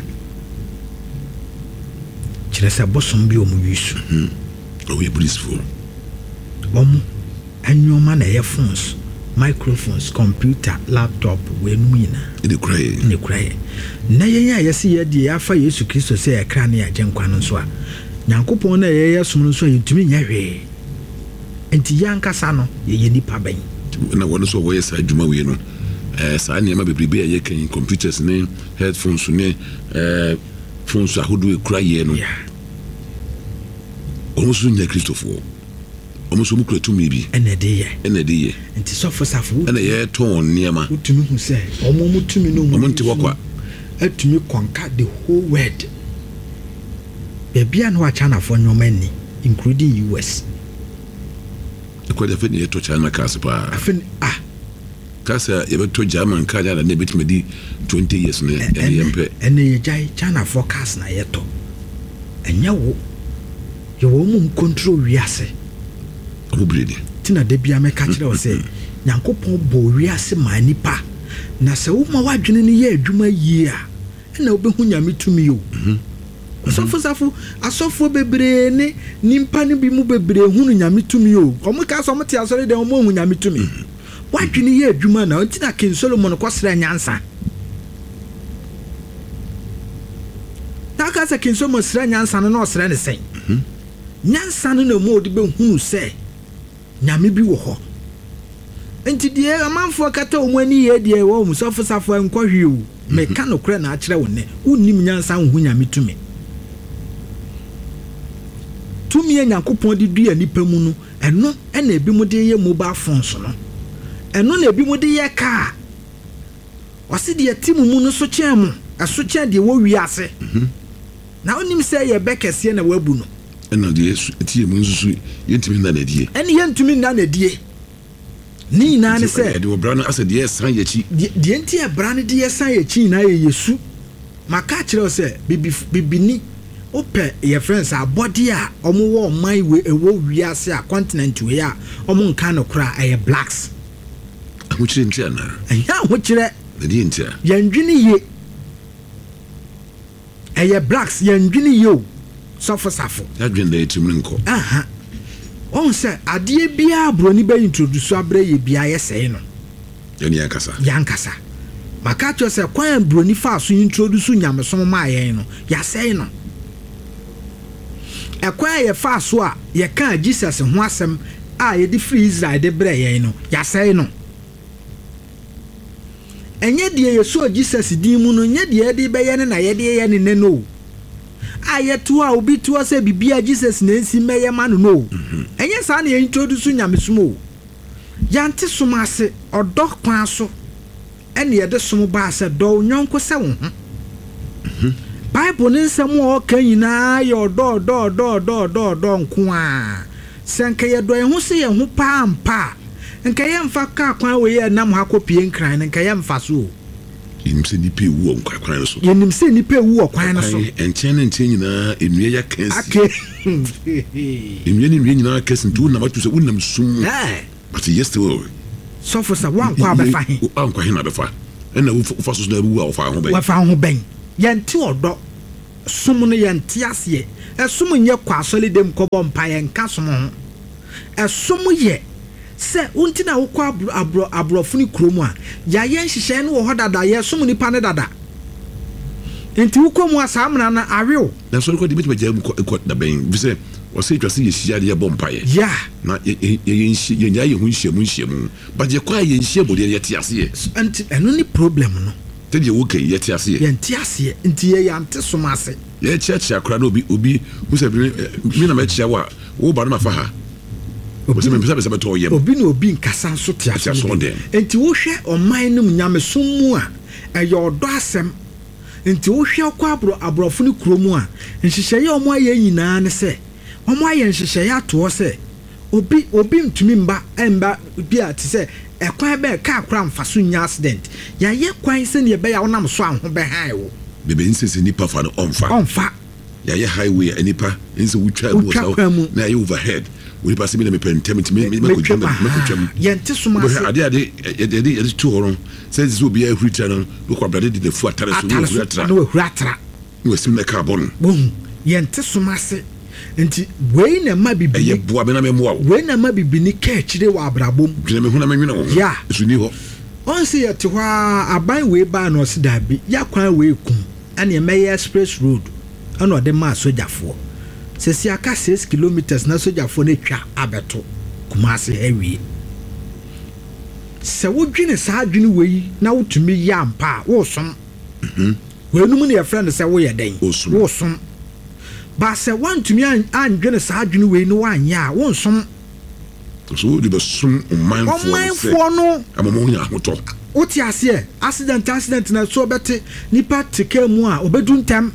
kyerɛ sɛ bosom bi ɔmo wi so ɔyɛ policefoɔ ɔmo nneɔma na ɛyɛ phones microphones computer laptop wɛnum nyinaa ɛde kura yɛ ne kura yɛ na yɛn a yɛsi yɛ deɛ yɛafa Yesu Kristo sɛ yɛkra ne yɛagye nkwa no nso a nyankopɔn na yɛyɛ som no nso a yɛntumi nyɛ hwee nti yɛankasa no yɛyɛ nipa bɛn na wɔno so wɔyɛ saa adwuma wei no ɛɛ saa nneɛma bebrebe a yɛka computers ne headphones ne ɛɛ phones ahodoɔ kura yɛ no ɔmo so nyɛ kristofoɔ ɔmo so mu kura tumi bi ɛna de yɛ ɛna de yɛ nti sɔfo safo ɛna yɛ tɔn nneɛma wotumi hu sɛ ɔmo mu tumi no ɔmo nte wakwa atumi kɔnka the whole world baabi a na wakyanafoɔ nneɔma ni including U S ɛkɔde afei ne yɛtɔ China cars paa afei ah cars a yɛbɛtɔ German car a na ɛbɛtumi di twenty years no ɛne yɛmpɛ ɛne yɛgyae Chinafoɔ cars na yɛtɔ ɛnyɛ wo yɛwɔ mu control wiase ɔmo bredi tina da bia mɛka kyerɛ wo sɛ nyankopɔn bɔ wiase ma nipa na sɛ woma wadwene no yɛ adwuma yie a ɛna wobɛhu nyame tumi o asɔfo safo asɔfoɔ bebree ne nimpa no bi mu bebree hunu nyame tumi o ɔmo ka sɛ ɔmo te asɔre dɛ ɔmo hu nyame tumi wadwene yɛ adwuma na ɔnti na King Solomon kɔsrɛ nyansa na aka sɛ King Solomon srɛ nyansa no na ɔsrɛ ne sɛn nyansa no na ɔmo ɔde bɛhunu sɛ nyame bi wɔ hɔ nti deɛ amanfoɔ kata ɔmo ani yɛ deɛ wɔ ɔmo sɔfo safo nkɔhwe o meka no korɛ na akyerɛ wo nɛ wonnim nyansa ho nyame tumi tumi yɛ nyankopɔn de dua nipa mu no ɛno ɛna ebi mu de yɛ mobile phones no ɛno na ebi mu de yɛ car ɔsi deɛ ti mu mu no so kyɛn mu ɛso kyɛn deɛ wɔ wiase na onim sɛ yɛ bɛ kɛseɛ na wabu no ɛna deɛ tie mu nsusu yɛntumi nna n'adie ɛne yɛntumi nna n'adie ne nyinaa ne sɛ deɛ ɔbra no asɛ deɛ ɛsan yɛkyi deɛ nti ɛbra no de yɛsan yɛkyi nyinaa yɛ Yesu maka kyerɛ sɛ bibi bibini opɛ yɛ friends abɔde a ɔmo wɔ ɔman we ɛwɔ wiase a continent we a ɔmo nka no kora ɛyɛ blacks ahokyerɛ nti ana ɛyɛ ahokyerɛ ɛdeɛ nti a yɛndwene yie ɛyɛ blacks yɛndwene yie o sɔfo safo yɛadwene da yɛtim no nkɔ aha ɔn sɛ adeɛ biara buroni bɛ introduce abrɛ yɛ biara yɛ sɛe no yɛne yɛnkasa yɛnkasa maka kyerɛ sɛ kwan buroni fa so introduce nyamesom ma yɛn no yɛasɛe no ɛkwan a yɛfa so a yɛka Jesus ho asɛm a yɛde free Israel de brɛ yɛn no yɛasɛe no ɛnyɛ deɛ yɛso Jesus din mu no nyɛ deɛ yɛde bɛyɛ ne na yɛde yɛ ne ne no a yɛto a obi to sɛ bibia Jesus na nsi mɛyɛ ma no no ɛnyɛ saa na yɛ introduce nyamesom o yɛnte som ase ɔdɔ kwan so ɛne yɛde som baa sɛ dɔ nyɔnko sɛ wo ho Bible ne nsɛm a ɔka nyinaa yɛ ɔdɔ ɔdɔ ɔdɔ ɔdɔ ɔdɔ ɔdɔ nko a sɛ nka yɛdɔ yɛn ho sɛ yɛn ho paa mpa nka yɛmfa kaa kwan wɔ yɛ nam ha kɔpie nkran no nka yɛmfa so Yenim se nipa ewu on kwan so. Yenim se nipa ewu on kwan so. Enchen ne enchen nyina enua ya kansi. Ake. Enua ni enua nyina kansi ntu na matu se wonam sum. Eh. But yesterday. So for sa wan kwa be fa he. Wan kwa he na be fa. Na wo fa so na ewu a wo fa ho ben. Wo fa ho ben. Yenti odo. Sum no yenti ase. Esum nye kwa asole dem kobo mpa ye nka som ho. Esum ye se unti na wo kwa abro abrofuni kromu a ya ye nhihye no wo hodada ye sum nipa ne dada. Enti wo komu asamna na awew. Na so ko di bit be ko da ben bi se o se twase ye hia de ye bom pa ye. Ya. Na ye ye ye nya ye hu nhia mu nhia mu. But ye kwa ye nhia bo de ye ti ase ye. Enti eno ni problem no. Te de wo ke ye ti ase ye. Ye ti ase enti ye yante som ase. Ye chia chia kra na obi obi hu se bi mi na ma chia wa wo ba na ma fa ha. Obi me pesa pesa beto yem. Obi na obi nkasa nso te ase. Enti wo hwe oman num nyamesum mu a eye odo asem. Enti wo hwe kwa abro abrofo ni kromu a nhihye omo aye nyina ne se omo aye nhihye ato se obi obi ntumi mba emba bi a te se ekwan be ka akra mfaso nya accident ya ye kwan se ne be ya wonam so anho be han wo bebe nsese nipa fa no onfa onfa ya ye highway anipa nse wutwa bu so na ye overhead we pass me me pentemit me me ko twam me ko twam ye nte so ma se ade ade ade ade tu horon se ze obi a hurita no do kwa brade de fu atare so no hurata no hurata no sim na carbon bom ye nte so ma se nti wei na ma bibi ye boa be na me moa wei na ma bibi ni ka chire wa abrabom dwene me hu na me nwene ho ya so ni ho on se ye te ho aban wei ba no se da bi ya kwan wei kum ane me express road ana ode ma sojafo se si aka six kilometers na sojafo na twa abeto Kumasi ewie se wo dwene sa dwene wei na wotumi ya mpa wo som mhm we nu mu ne friend se wo ye den wo som ba se wantumi an dwene sa dwene wei no wanya wo som so di be som mindful mindful no amamu nya hoto oti ase accident accident na so bete nipa teke mu a obedu ntam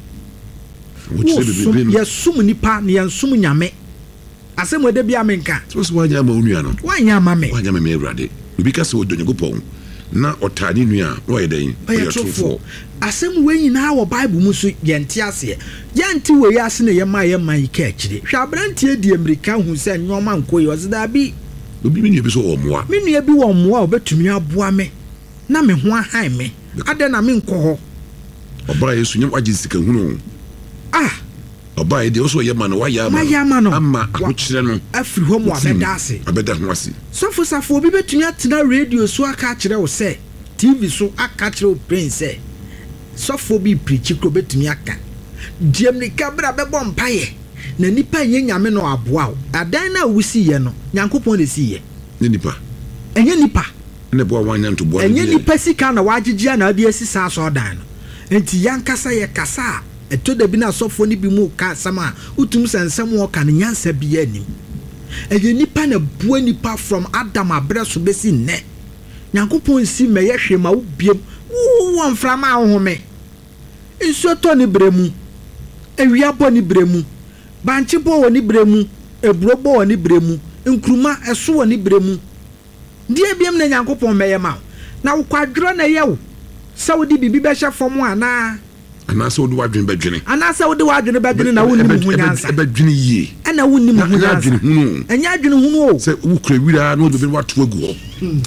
ya sum nipa na ya sum nyame asem wede bia menka so so wanya ma onua no wanya ma me wanya ma me Ewurade obi ka se odonyegopon na otani nua no yeden ya trofo asem we nyina wo bible mu so yente ase yente we ya ase na ye ma ye man ika akire hwa brantie di amerika hu se nyoma nkoyi ozida bi obi mi ne bi so wo moa mi nua bi wo moa obetumi aboa me na me ho ahan me ade na me nkɔ hɔ oba yesu nyam agi sika hunu ah oba ye de oso ye ma no wa ya ma no ama ahokyere no afiri hɔ mo abeda ase abeda ho ase sofo safo obi betumi atena radio so aka kyerɛ wo sɛ tv so aka kyerɛ wo prince sofo bi preach kro betumi aka diemnika bra bɛbɔ mpaye na nipa nye nyame no aboa wo adan na wusi ye no nyankopɔn ne si ye ne nipa enye nipa ne bo wanya nto bo enye nipa sika na wagyegia na ade asisa so dan no enti yankasa ye kasa eto da bi na sofo ni bi mu ka sama utum sansam wo ka nyansa bi anim enye nipa na bua nipa from adam abre so besi nne nyankopɔn si meye hwema wo biem wo mframa ahome nso to ni bremu ewia bo ni bremu banchi bo wo ni bremu ebro bo wo ni bremu nkruma eso wo ni bremu die biem na nyankopɔn meye ma na wo kwadro na yewo sawdi bibi be hye fom ana ana sawdi wadwen badwene ana sawdi wadwen badwene na wonni mu nyansa badwene yie ana wonni mu nyansa anya adwene hunu o se wo kura wira na wo be wato agu ho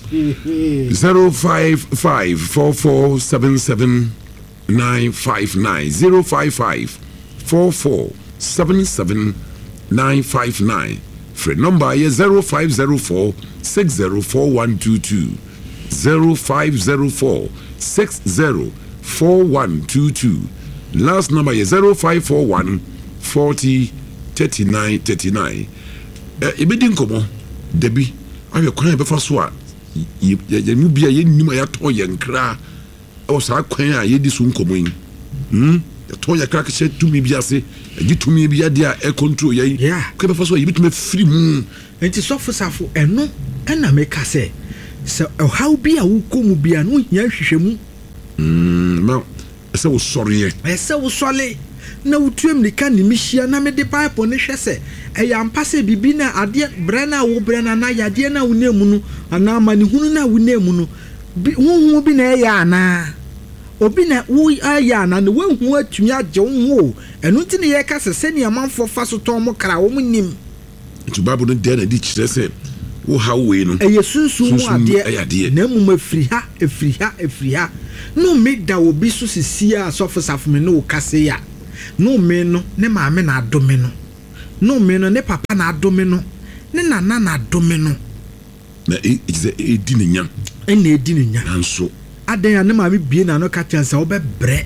zero five five four four seven seven nine five nine zero five five four four seven seven nine five nine Fred number is zero five zero four six zero four one two two zero five zero four six zero four one two two. Last number is zero five four one forty thirty nine thirty nine. Ebedin komo debi awe kwan be fa so a ye mu bia ye nim ya to ye nkra o sa kwan a ye di so nkomo yin hm ya to ya kra ke tumi bia se agi tumi bia dia e control ye ko be fa so ye bituma free mu enti sofo safo eno ena me ka se se how bia wo komu bia no nya hwehwemu mm ma ese wo sori ye ese wo sole na wutuem nika ni mihia na me de pipe ne hwese e ya mpase bibi na ade brana wo brana na yade na wo nemu no ana amani hunu na wo nemu no huhu bi na e ya ana obi na wo aya na no wanhu atumi agye wo eno nti ne ye ka se ne amanfo fa so ton mo kra wo nim to babu no de na di kire se wo ha we no eye sunsun mu ade na mu mafiri ha efiri ha efiri ha no me da obi so sisia asofo safome no kase ya no me no ne maame na adome no no me no ne papa na adome no ne nana na adome no na e e di ne nya e na e di ne nya nanso adan ya ne maame bie na no ka chansa wo be bre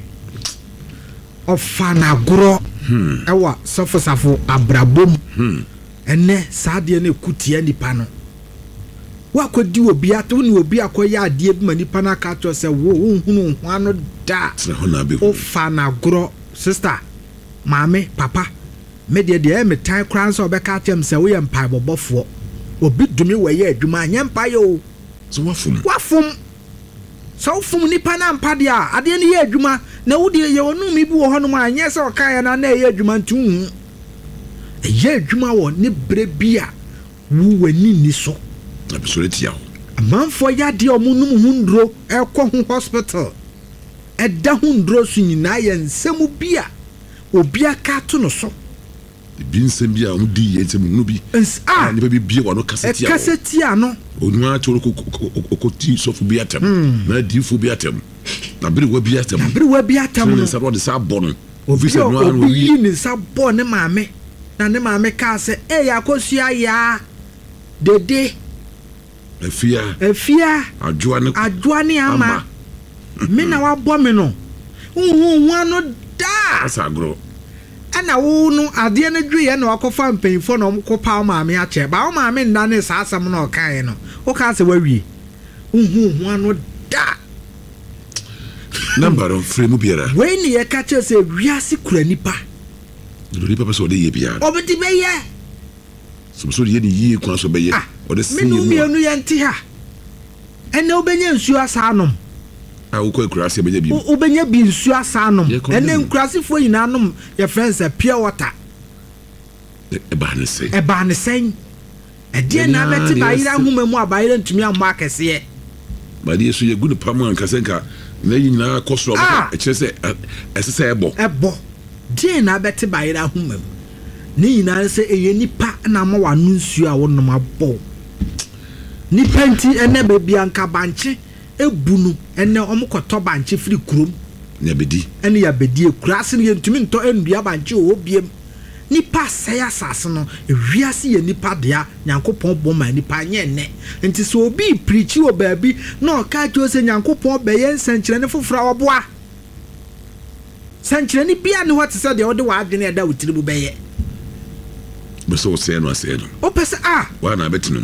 ofa na goro hmm ewa sofo safo abrabom hmm ene saade na ekutia nipa no wakodi obi ato ni obi akoya ade bi manipa na ka to se wo hunu ho ano da ofa na goro sister maame papa me de de me tan kran so be ka tem se wo ye mpa bobofo obi dumi we ye adwuma nya mpa yo so wafum wafum so fum nipa na mpa de a ade ne ye adwuma na wo de ye wonu mi bi wo hono ma anya se o kan ya na na ye adwuma ntu hu ye adwuma wo ne bre bia wo wani ni so absolutely ya amanfo ya de omunum hundro ekọ hu hospital eda hundro su nyina ye nsemu bia obi aka to no so bi nsem bia o di ye nsem no bi ah ni bi bia wono kaseti ya kaseti ya no onu a to ko ti so fu bia tem na di fu bia tem na biri wa bia tem na biri wa bia tem no sa ro de sa bo no obi se no anu yi ni sa bo ne maame na ne maame ka se e ya kosua ya dede efia efia adwoa ne adwoa ne ama me na wa bo me no hu hu anu da asagro ana wo no ade na dwuye na wakofa mpanyifo na omkopa maame a che ba o maame nda ne saasam na okan no o ka se wawie hu hu anu da number of frame biara we ni ye ka che se wiase kura nipa do nipa so de ye bia obedi be ye so so ye ni yi kwa so be ye o de sin you me no ye nti ha ene obenya nsuo asanom a wo ko kurase be bi obenya bi nsuo asanom ene nkurasefo nyina nom ye friends a pure water e ba ne sei e ba ne sei e die na beti ba yira huma mu abayira ntumi amma akese ye ba die so ye gu ne pam an kasenka na nyina kosoro ba e kire se esese ebo ebo die na beti ba yira huma mu ni nyina se eye nipa na ma wanu nsuo a wonom abo nipa nti ene bebi anka banche ebunu ene omkoto banche firi kurom nya bedi ene ya bedi kurase ne ntumi nto endua banche o biem nipa saya sase no ewiase ye nipa dia nyankopon bo ma nipa nye ne nti so obi preachi o baabi na o ka jo se nyankopon be ye nsankire ne fofora oboa sankire ni bia ne what se de o de wa adwene eda wotiribu be ye be so se no ase no o pese ah wa na betinu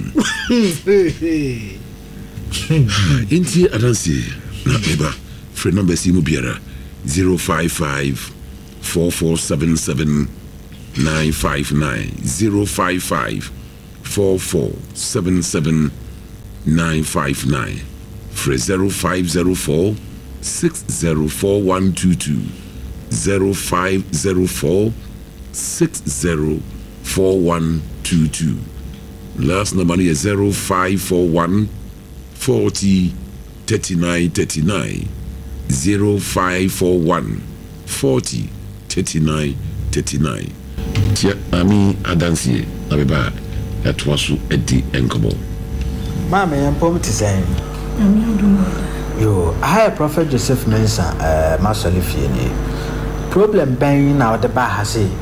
inti adansi na beba free number si mu biara zero five five four four seven seven nine five nine zero five five four four seven seven nine five nine free zero five zero four six zero four one two two zero five zero four six zero four one two two. Last number is zero five four one forty thirty nine thirty nine zero five four one forty thirty nine thirty nine. Tia ami adansi abeba yatwasu edi enkobo. Mama yampom tisay. Ami oduma. Yo, I Prophet Joseph Mensah uh masoli fie ni. Problem ben na the ba ha say.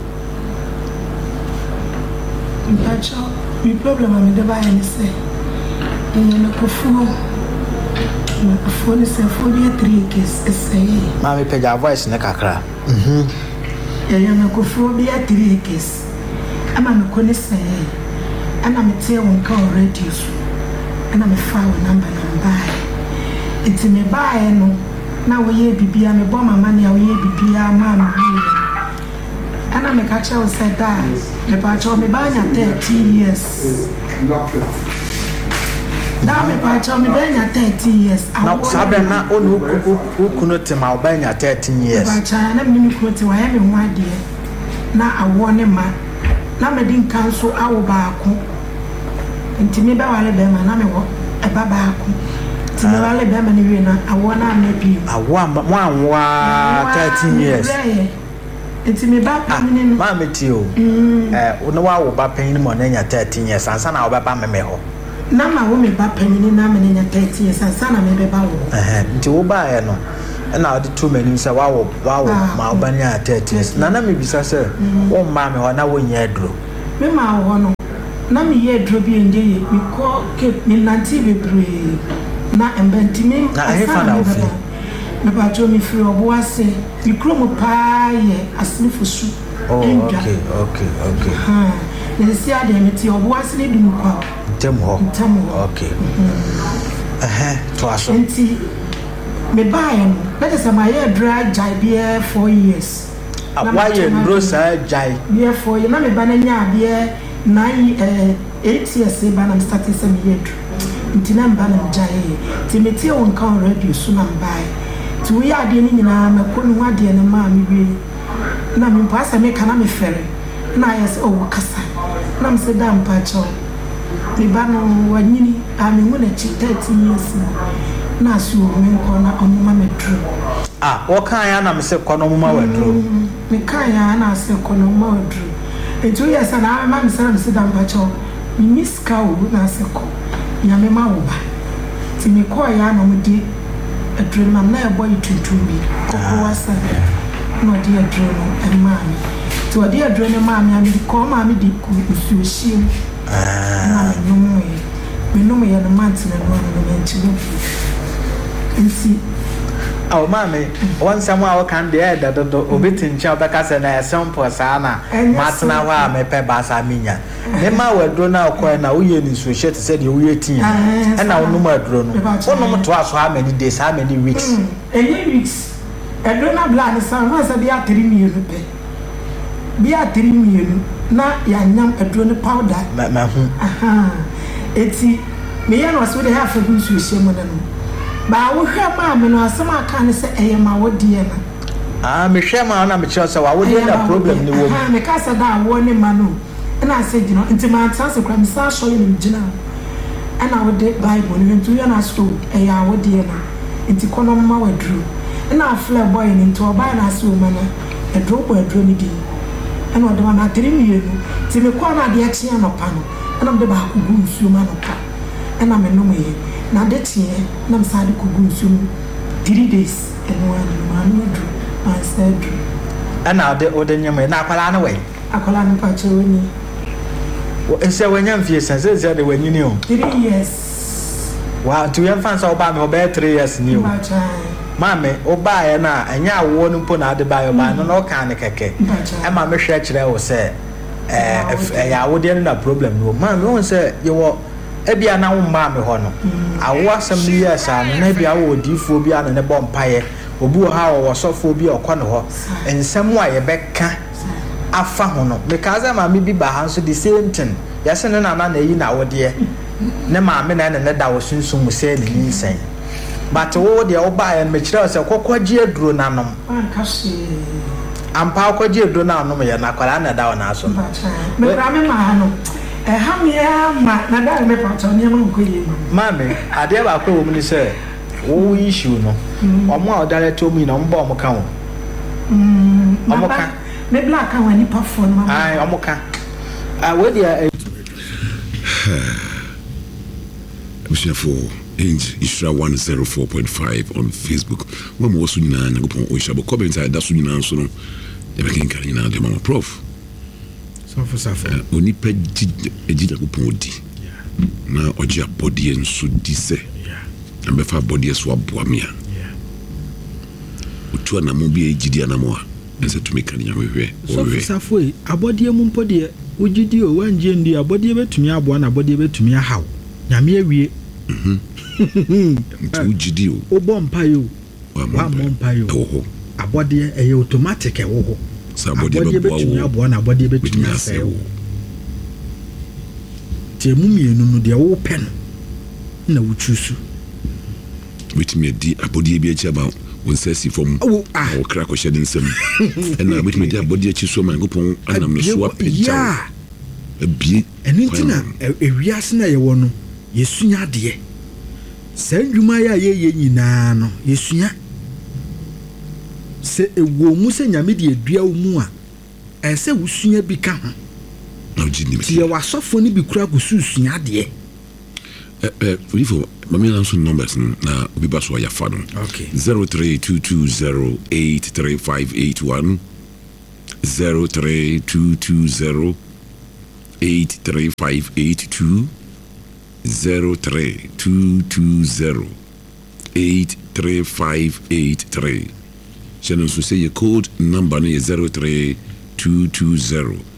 Mpacho, mi problem am the ba ni say. Eh na kofuo. Na kofuo ni say for the three case say. Mama page your voice na kakra. Mhm. Eh na kofuo be three case. Ama me ko ni say. Ana me tie won ka already so. Ana me fa wo number number. Enti me bae no na wo ye bibia me bo mama ne wo ye bibia mama ni ana me ka cha wo say that me ba cha me ba nya thirty years na me ba cha me ba nya thirty years na sabe na onu ku kuno tema wo ba nya thirteen years ba cha na me ni ku te wa ya me ho ade na awo ne ma na me din kanso awo ba ko enti me ba wale be ma na me wo e ba ba ko nti na wale be ma ne wie na awo na na bi awo mo anwa thirteen years nti me ba panyin no ma meti o eh no wa wo ba panyin mo na nya thirteen years ansa na wo ba ba me me ho na ma wo me ba panyin na me nya thirteen years ansa na me be ba wo eh nti wo ba ye no na odi two many say wa wo wa wo ma wo ba nya thirteen years na na me bisa say wo ma me ho na wo nya aduro me ma wo no na me ye aduro bi nje ye me ko ke me nanti bebre na embentimi na hefa na ofi me ba jo mi free obo ase mi kromo pa ye asnifu su oh okay okay okay ha ne si ade me ti obo ase ne dum kwa ntem ho ntem ho okay eh to aso nti me ba ye no let us say my year dry jai be four years why you bro say jai be four years na me ba na nya be nine eh eight years ba na start say me year nti na mba na jai ti me ti won kan radio so na mba ti we ade ni nyina me ko no ade ne ma me bi na me pa sa me kana me fere na yes o kasa na me se da mpa cho me ba no wanyini a me wona chi thirteen years na so me ko na omuma me dru ah o kan ya na me se ko no omuma wa dru me kan ya na se ko no omuma wa dru etu yes na ma me se na me se da mpa cho me miss ka o na se ko nyame ma wo ba ti me ko ya na mo di adrema na e boy tuntum bi ko wasa no di adrema e ma mi to di adrema ma mi ami ko ma mi di ku usuoshi ah na no mo e me no me ya na mant na no no me nti no nsi aw ma me one someone I can dey da do obitin cha obeka se na sample sa na matna wa me pe ba sa minya me ma wadro na ko na wo ye ni so she te se de wo ye tin e na wo no madro no wo no to aso ha many days ha many weeks any weeks e do na bla ni sa na sa bia three mienu pe bia three mienu na ya nyam adro ni powder ma ma hu aha eti me ye no so de ha fa hu so she mo na no ba wo hwe ma me no asema aka ne se eye ma wo die na ah me hwe ma na me kire se wa wo die na problem ni wo ah me ka se da wo ne ma no na se gino nti ma transe kwa me sa so ye ne gina ana wo de bible ne ntu ye na so eye a wo die na nti kono ma wa dru na afle boy ne nti oba na so ma na e dro bo e dro ni di ana o de ma na three mienu ti me kwa na de achi no pa no ana me de ba ku gu nsu ma no pa ana me no me na de tie na me sa de ku gu nsu three days e no an ma no dru ma sa dru ana de o de nyame na akwala na we akwala no pa che woni o ense wanya mfie sense ze de wanyini o three years wa tu yan fan sa oba me oba three years ni o ma me oba ya na anya awo no po na de ba yo ba no no kan ne keke e ma me hwe kire wo se eh ya wo de na problem no ma me won se ye wo ebia na wo ma me ho no awo asem ni years an na bia wo difo bia na ne bom paye obu ha wo sofo bia okọ ne ho ensem a ye beka afa ho no me kaza ma me bi ba ha so the same thing ya se ne na na na yi na wo de ne ma me na ne da wo sunsun mu se ni nsen but wo de wo ba ya me kire se kokwaji aduro nanom anka se ampa kokwaji aduro nanom ya na kwara na da wo na so me bra me ma ha no eh ha me ya ma na da me pa to ne ma ko yi ma me ade ba ko wo mu ni se wo issue no omo a odare to mu na mbo omo ka wo mm omo ka me bla ka wa ni pa phone ma ai omo ka ah we dia for Inch Isra one oh four point five on Facebook. When we also na na go pon Oishabo comment I da so nyina so no e be ken kan nyina de mama prof. So for safa. Oni pe edi da go pon odi. Yeah. Na oji abodi enso di se. Yeah. Na be fa abodi so aboa me a. Yeah. Otu na mo bi ejidi anamo a. Ense to me kan nyame hwe. So for safa e abodi mu mpode ojidi o wanje ndi abodi betumi aboa na abodi betumi ahaw. Nyame awie. Mhm. Ntu jidi o. Obo mpayo. Wa mo mpayo. Oho. Abode e automatic e wo ho. Sa abode be betumi aboa na abode betumi asayo. Ti emu mienu no de wo pe no. Na wo chusu. Betumi di abode bi achi ba won sesi fom. Oh ah. O kra ko shede nsem. E na betumi di abode achi so man go pon anam no so apija. Yeah. Abi eni ntina ewiase na ye wo no yesunya de saa ndwuma ya ye nyinaa no yesua se ewo mu se nyame de adua wo mu a ɛsɛ wosua bi ka ho na ojini me tie wasofo ni bi kura kususua de eh eh for mami na so numbers na obi ba so ya fa no okay zero three two two zero eight three five eight one zero three two two zero eight three five eight two zero three two two zero eight three five eight three. Channel so say your code number is zero three two two zero